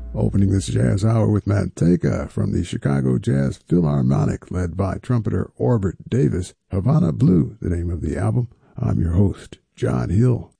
Opening this jazz hour with Manteca from the Chicago Jazz Philharmonic, led by trumpeter Orbit Davis. Havana Blue, the name of the album. I'm your host, John Hill.